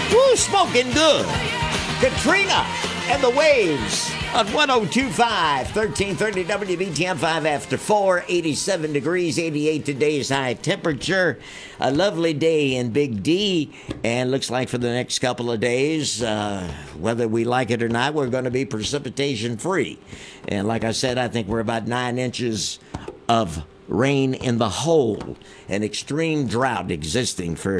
Woo, smoking good. Katrina and the Waves on 102.5, 1330 WBTM 5 after 4, 87 degrees, 88 today's high temperature. A lovely day in Big D, and looks like for the next couple of days, whether we like it or not, we're going to be precipitation free. And like I said, I think we're about 9 inches of rain in the hole, an extreme drought existing for